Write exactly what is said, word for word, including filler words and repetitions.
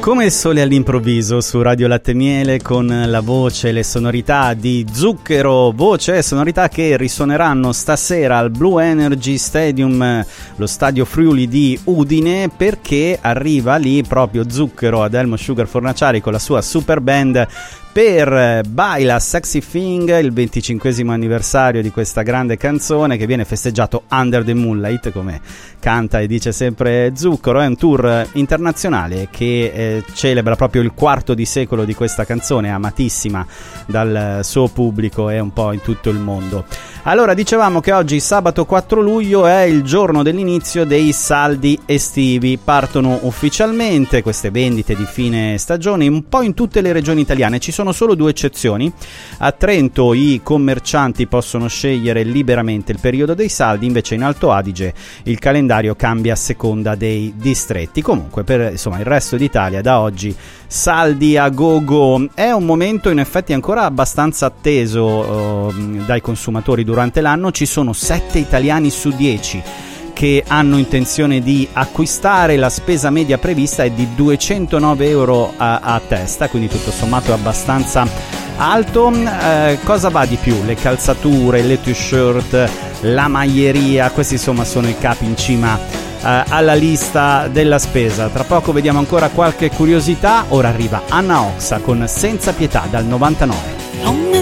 Come il sole all'improvviso su Radio Latte Miele, con la voce e le sonorità di Zucchero, voce e sonorità che risuoneranno stasera al Blue Energy Stadium, lo stadio Friuli di Udine, perché arriva lì proprio Zucchero ad Elmo Sugar Fornaciari con la sua super band per Baila Sexy Thing, il venticinquesimo anniversario di questa grande canzone che viene festeggiato under the moonlight, come canta e dice sempre Zucchero. È un tour internazionale che eh, celebra proprio il quarto di secolo di questa canzone, amatissima dal suo pubblico e un po' in tutto il mondo. Allora, dicevamo che oggi, sabato quattro luglio, è il giorno dell'inizio dei saldi estivi. Partono ufficialmente queste vendite di fine stagione un po' in tutte le regioni italiane. Ci sono solo due eccezioni. A Trento i commercianti possono scegliere liberamente il periodo dei saldi, invece in Alto Adige il calendario cambia a seconda dei distretti. Comunque, per insomma il resto d'Italia, da oggi saldi a go-go. È un momento in effetti ancora abbastanza atteso uh, dai consumatori durante l'anno. Ci sono sette italiani su dieci che hanno intenzione di acquistare. La spesa media prevista è di duecentonove euro a, a testa, quindi tutto sommato è abbastanza alto. Eh, cosa va di più? Le calzature, le t-shirt, la maglieria, questi insomma sono i capi in cima eh, alla lista della spesa. Tra poco vediamo ancora qualche curiosità. Ora arriva Anna Oxa con Senza Pietà dal novantanove. Non mi